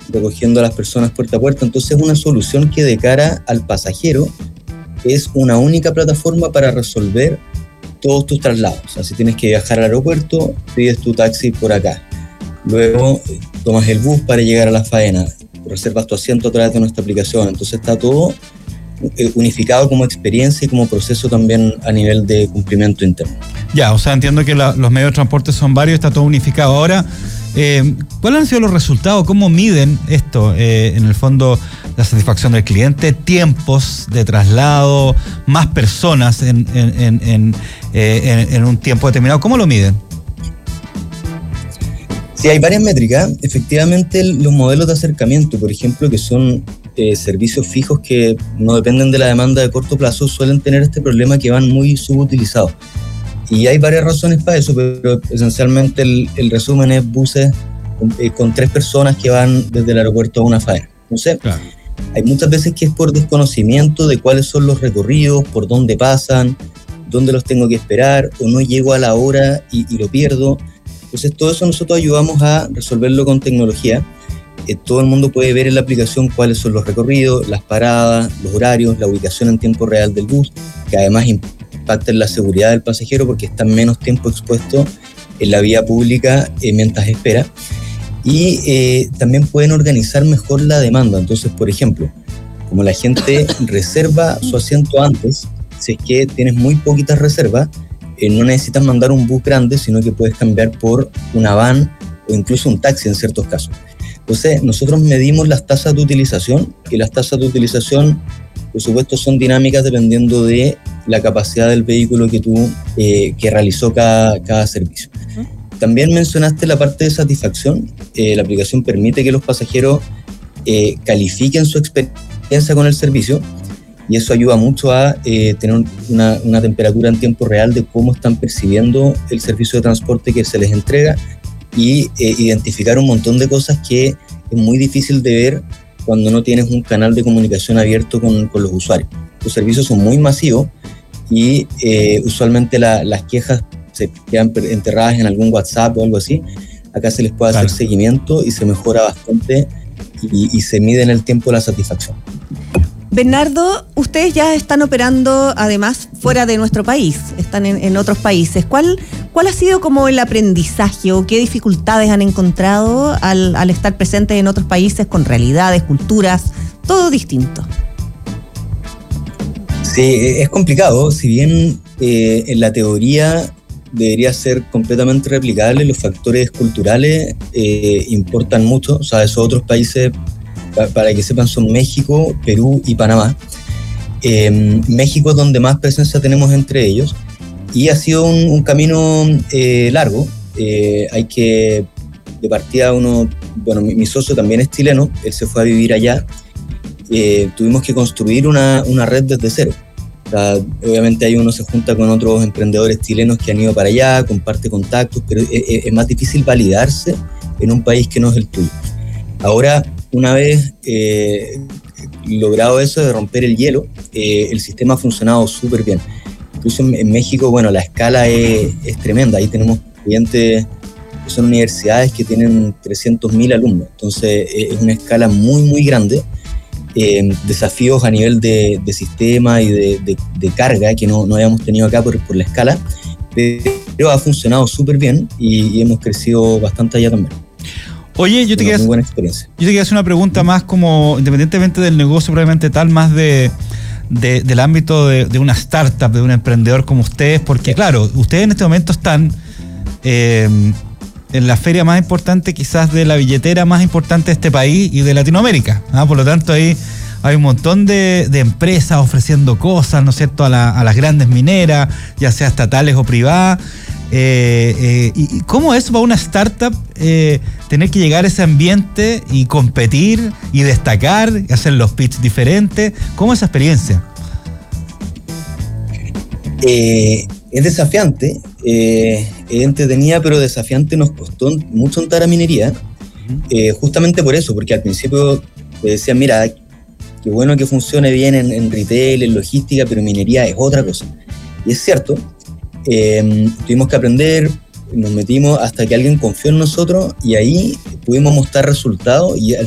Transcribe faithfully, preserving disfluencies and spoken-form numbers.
recogiendo a las personas puerta a puerta. Entonces es una solución que de cara al pasajero es una única plataforma para resolver todos tus traslados. O sea, si tienes que viajar al aeropuerto, pides tu taxi por acá. Luego tomas el bus para llegar a la faena, reservas tu asiento a través de nuestra aplicación. Entonces está todo unificado como experiencia y como proceso también a nivel de cumplimiento interno. Ya, o sea, entiendo que la, los medios de transporte son varios, está todo unificado. Ahora, eh, ¿cuáles han sido los resultados? ¿Cómo miden esto? Eh, en el fondo, la satisfacción del cliente, tiempos de traslado, más personas en, en, en, en, eh, en, en un tiempo determinado. ¿Cómo lo miden? Sí, hay varias métricas. Efectivamente, los modelos de acercamiento, por ejemplo, que son eh, servicios fijos que no dependen de la demanda de corto plazo, suelen tener este problema que van muy subutilizados. Y hay varias razones para eso, pero esencialmente el, el resumen es buses con, eh, con tres personas que van desde el aeropuerto a una faena. Entonces, claro, hay muchas veces que es por desconocimiento de cuáles son los recorridos, por dónde pasan, dónde los tengo que esperar, o no llego a la hora y, y lo pierdo. Entonces todo eso nosotros ayudamos a resolverlo con tecnología. Eh, todo el mundo puede ver en la aplicación cuáles son los recorridos, las paradas, los horarios, la ubicación en tiempo real del bus, que además impacta en la seguridad del pasajero porque está menos tiempo expuesto en la vía pública eh, mientras espera. Y eh, también pueden organizar mejor la demanda. Entonces, por ejemplo, como la gente reserva su asiento antes, si es que tienes muy poquitas reservas, Eh, no necesitas mandar un bus grande, sino que puedes cambiar por una van o incluso un taxi en ciertos casos. Entonces, nosotros medimos las tasas de utilización y las tasas de utilización, por supuesto, son dinámicas dependiendo de la capacidad del vehículo que tú, eh, que realizó cada, cada servicio. Uh-huh. También mencionaste la parte de satisfacción. Eh, la aplicación permite que los pasajeros eh, califiquen su experiencia con el servicio. Y eso ayuda mucho a eh, tener una, una temperatura en tiempo real de cómo están percibiendo el servicio de transporte que se les entrega y eh, identificar un montón de cosas que es muy difícil de ver cuando no tienes un canal de comunicación abierto con, con los usuarios. Los servicios son muy masivos y eh, usualmente la, las quejas se quedan enterradas en algún WhatsApp o algo así. Acá se les puede hacer claro. seguimiento y se mejora bastante y, y se mide en el tiempo la satisfacción. Bernardo, ustedes ya están operando además fuera de nuestro país, están en, en otros países. ¿Cuál, ¿Cuál ha sido como el aprendizaje o qué dificultades han encontrado al, al estar presentes en otros países con realidades, culturas, todo distinto? Sí, es complicado. Si bien eh, en la teoría debería ser completamente replicable, los factores culturales eh, importan mucho. O sea, esos otros países, para que sepan, son México, Perú y Panamá. Eh, México es donde más presencia tenemos entre ellos y ha sido un, un camino eh, largo. Eh, hay que, de partida uno, bueno, mi, mi socio también es chileno, él se fue a vivir allá. Eh, tuvimos que construir una, una red desde cero. O sea, obviamente ahí uno se junta con otros emprendedores chilenos que han ido para allá, comparte contactos, pero es, es más difícil validarse en un país que no es el tuyo. Ahora, una vez eh, logrado eso de romper el hielo, eh, el sistema ha funcionado súper bien. Incluso en, en México, bueno, la escala es, es tremenda. Ahí tenemos clientes que son universidades que tienen trescientos mil alumnos. Entonces, eh, es una escala muy, muy grande. Eh, desafíos a nivel de, de sistema y de, de, de carga que no, no habíamos tenido acá por, por la escala, pero ha funcionado súper bien y, y hemos crecido bastante allá también. Oye, yo te, quería, yo te quería hacer una pregunta más como, independientemente del negocio probablemente tal, más de, de, del ámbito de, de una startup, de un emprendedor como ustedes, porque claro, ustedes en este momento están eh, en la feria más importante quizás de la billetera más importante de este país y de Latinoamérica, ¿ah? Por lo tanto ahí hay un montón de, de empresas ofreciendo cosas, ¿no es cierto?, a, la, a las grandes mineras, ya sea estatales o privadas. Eh, eh, y ¿Cómo es para una startup eh, tener que llegar a ese ambiente y competir y destacar, y hacer los pitch diferentes? ¿Cómo es esa experiencia? Eh, es desafiante, eh, es entretenida, pero desafiante. Nos costó mucho entrar a minería, uh-huh. eh, justamente por eso, porque al principio te decían, mira, qué bueno que funcione bien en, en retail, en logística, pero minería es otra cosa. Y es cierto. Eh, tuvimos que aprender, nos metimos hasta que alguien confió en nosotros y ahí pudimos mostrar resultados y al